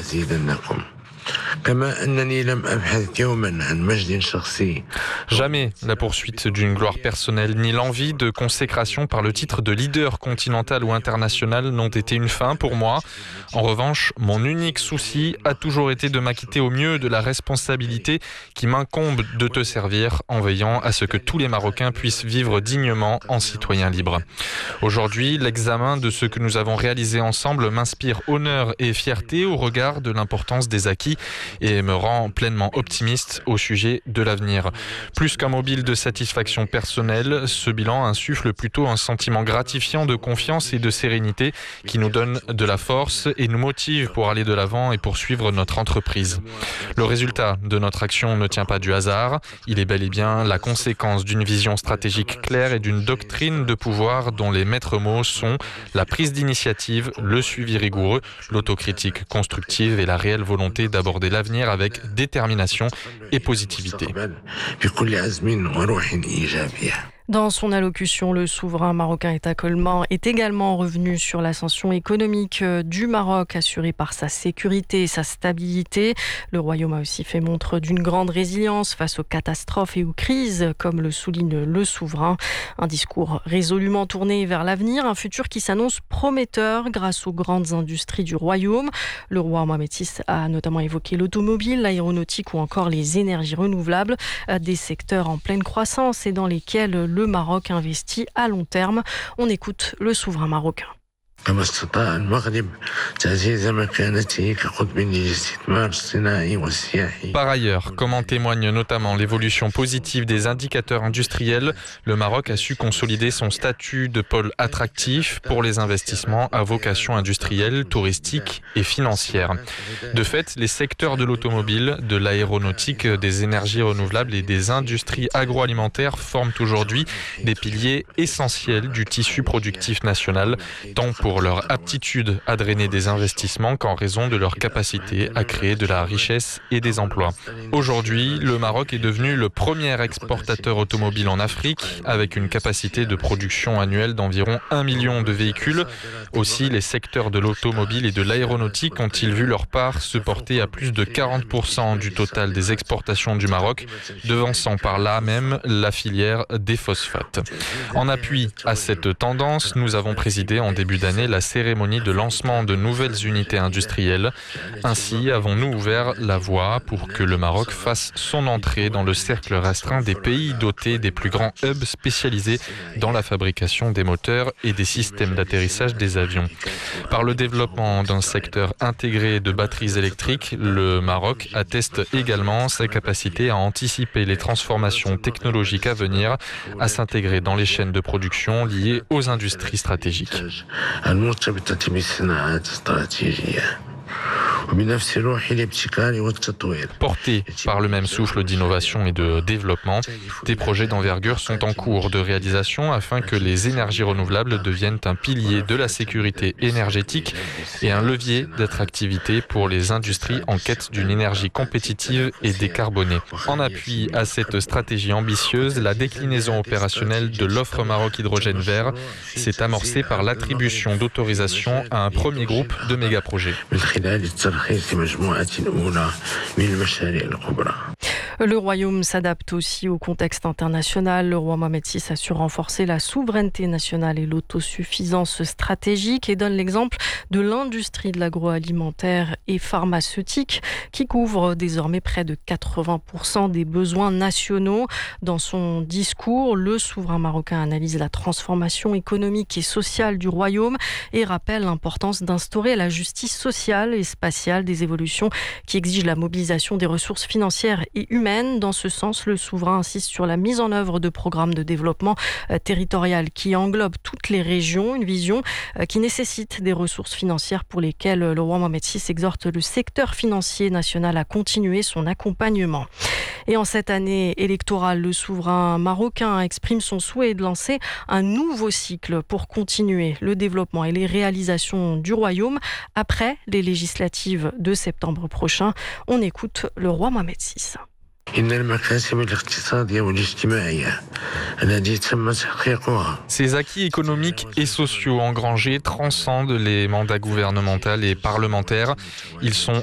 لأزيدنكم كما أنني لم أبحث يوما عن مجد شخصي. Jamais la poursuite d'une gloire personnelle ni l'envie de consécration par le titre de leader continental ou international n'ont été une fin pour moi. En revanche, mon unique souci a toujours été de m'acquitter au mieux de la responsabilité qui m'incombe de te servir en veillant à ce que tous les Marocains puissent vivre dignement en citoyens libres. Aujourd'hui, l'examen de ce que nous avons réalisé ensemble m'inspire honneur et fierté au regard de l'importance des acquis et me rend pleinement optimiste au sujet de l'avenir. Plus qu'un mobile de satisfaction personnelle, ce bilan insuffle plutôt un sentiment gratifiant de confiance et de sérénité qui nous donne de la force et nous motive pour aller de l'avant et poursuivre notre entreprise. Le résultat de notre action ne tient pas du hasard, il est bel et bien la conséquence d'une vision stratégique claire et d'une doctrine de pouvoir dont les maîtres mots sont la prise d'initiative, le suivi rigoureux, l'autocritique constructive et la réelle volonté d'aborder l'avenir avec détermination et positivité. Dans son allocution, le souverain marocain est également revenu sur l'ascension économique du Maroc, assurée par sa sécurité et sa stabilité. Le royaume a aussi fait montre d'une grande résilience face aux catastrophes et aux crises, comme le souligne le souverain. Un discours résolument tourné vers l'avenir, un futur qui s'annonce prometteur grâce aux grandes industries du royaume. Le roi Mohamed VI a notamment évoqué l'automobile, l'aéronautique ou encore les énergies renouvelables, des secteurs en pleine croissance et dans lesquels le Maroc investit à long terme. On écoute le souverain marocain. كما استطاع المغرب تعزيز مكانته كقطب للاستثمار الصناعي والسياحي. Par ailleurs, comme en témoigne notamment l'évolution positive des indicateurs industriels, le Maroc a su consolider son statut de pôle attractif pour les investissements à vocation industrielle, touristique et financière. De fait, les secteurs de l'automobile, de l'aéronautique, des énergies renouvelables et des industries agroalimentaires forment aujourd'hui des piliers essentiels du tissu productif national, tant pour leur aptitude à drainer des investissements qu'en raison de leur capacité à créer de la richesse et des emplois. Aujourd'hui, le Maroc est devenu le premier exportateur automobile en Afrique, avec une capacité de production annuelle d'environ 1 million de véhicules. Aussi, les secteurs de l'automobile et de l'aéronautique ont-ils vu leur part se porter à plus de 40% du total des exportations du Maroc, devançant par là même la filière des phosphates. En appui à cette tendance, nous avons présidé en début d'année la cérémonie de lancement de nouvelles unités industrielles. Ainsi avons-nous ouvert la voie pour que le Maroc fasse son entrée dans le cercle restreint des pays dotés des plus grands hubs spécialisés dans la fabrication des moteurs et des systèmes d'atterrissage des avions. Par le développement d'un secteur intégré de batteries électriques, le Maroc atteste également sa capacité à anticiper les transformations technologiques à venir, à s'intégrer dans les chaînes de production liées aux industries stratégiques. المرتبطة بالصناعات الاستراتيجية. Portés par le même souffle d'innovation et de développement, des projets d'envergure sont en cours de réalisation afin que les énergies renouvelables deviennent un pilier de la sécurité énergétique et un levier d'attractivité pour les industries en quête d'une énergie compétitive et décarbonée. En appui à cette stratégie ambitieuse, la déclinaison opérationnelle de l'offre Maroc Hydrogène Vert s'est amorcée par l'attribution d'autorisation à un premier groupe de mégaprojets. Le royaume s'adapte aussi au contexte international. Le roi Mohamed VI a su renforcer la souveraineté nationale et l'autosuffisance stratégique et donne l'exemple de l'industrie de l'agroalimentaire et pharmaceutique qui couvre désormais près de 80% des besoins nationaux. Dans son discours, le souverain marocain analyse la transformation économique et sociale du royaume et rappelle l'importance d'instaurer la justice sociale et spatiale des évolutions qui exigent la mobilisation des ressources financières et humaines. Dans ce sens, le souverain insiste sur la mise en œuvre de programmes de développement territorial qui englobent toutes les régions, une vision qui nécessite des ressources financières pour lesquelles le roi Mohamed VI exhorte le secteur financier national à continuer son accompagnement. Et en cette année électorale, le souverain marocain exprime son souhait de lancer un nouveau cycle pour continuer le développement et les réalisations du royaume après les législatives de septembre prochain. On écoute le roi Mohamed VI. Ces acquis économiques et sociaux engrangés transcendent les mandats gouvernementaux et parlementaires. Ils sont